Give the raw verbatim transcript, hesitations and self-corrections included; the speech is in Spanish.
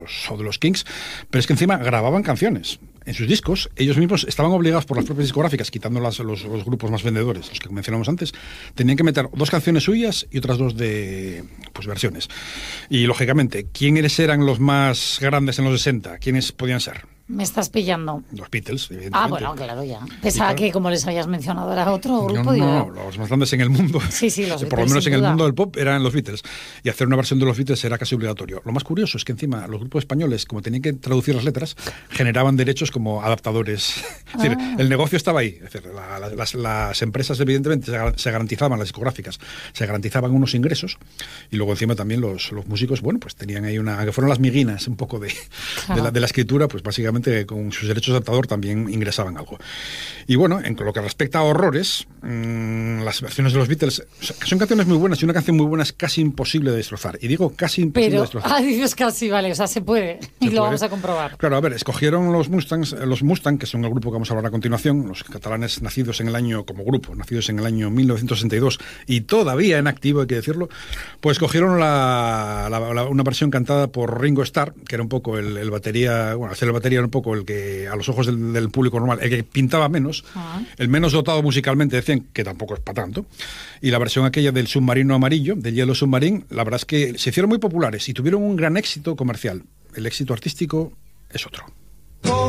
o de los Kings, pero es que encima grababan canciones en sus discos. Ellos mismos estaban obligados por las propias discográficas, quitando las, los, los grupos más vendedores, los que mencionamos antes, tenían que meter dos canciones suyas y otras dos de pues versiones. Y lógicamente, ¿quiénes eran los más grandes en los sesenta? ¿Quiénes podían ser? Me estás pillando. Los Beatles, evidentemente. Ah, bueno, claro, ya. Pensaba claro, que, como les habías mencionado, era otro grupo. No, no, no, los más grandes en el mundo. Sí, sí, los Beatles, por lo menos en duda. el mundo del pop eran los Beatles. Y hacer una versión de los Beatles era casi obligatorio. Lo más curioso es que encima los grupos españoles, como tenían que traducir las letras, generaban derechos como adaptadores. Es decir, Ah. el negocio estaba ahí. Es decir, la, la, las, las empresas, evidentemente, se, se garantizaban, las discográficas, se garantizaban unos ingresos. Y luego encima también los, los músicos, bueno, pues tenían ahí una... que fueron las miguinas un poco de, Claro. de, la, de la escritura, pues básicamente con sus derechos de adaptador también ingresaban algo. Y bueno, en lo que respecta a horrores, mmm, las versiones de los Beatles son canciones muy buenas, y una canción muy buena es casi imposible de destrozar. Y digo casi imposible Pero, de destrozar. ah, dices casi, vale, o sea, se puede. Se y lo puede. vamos a comprobar. Claro, a ver, escogieron los Mustangs, los Mustang, que son el grupo que vamos a hablar a continuación, los catalanes nacidos en el año, como grupo, nacidos en el año mil novecientos sesenta y dos y todavía en activo, hay que decirlo, pues cogieron la, la, la, una versión cantada por Ringo Starr, que era un poco el, el batería, bueno, hacer el batería era un poco el que, a los ojos del, del público normal, el que pintaba menos, Ah. el menos dotado musicalmente, decían que tampoco es para tanto, y la versión aquella del Submarino Amarillo, del Yellow Submarine, la verdad es que se hicieron muy populares y tuvieron un gran éxito comercial. El éxito artístico es otro.